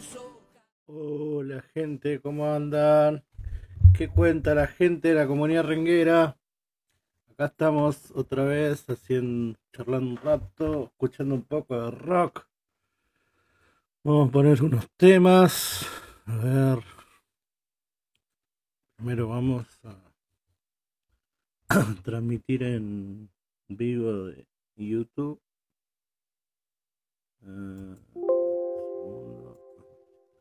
Hola gente, ¿cómo andan? ¿Qué cuenta la gente de la comunidad renguera? Acá estamos otra vez haciendo, charlando un rato, escuchando un poco de rock. Vamos a poner unos temas. A ver, primero vamos a transmitir en vivo de YouTube.